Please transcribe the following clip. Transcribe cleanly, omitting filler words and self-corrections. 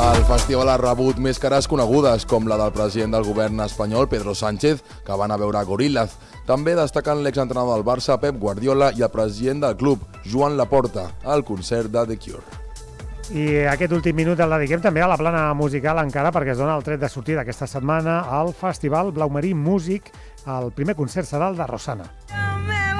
El festival ha rebut més cares conegudes, com la del president del govern espanyol, Pedro Sánchez, que van a veure Gorillaz. També destaquen l'exentrenador del Barça, Pep Guardiola, i el president del club, Joan Laporta, al concert de The Cure. I aquest últim minut el dediquem també a la plana musical encara, perquè es dona el tret de sortida aquesta setmana al Festival Blaumarí Músic. El primer concert serà el de Rosana.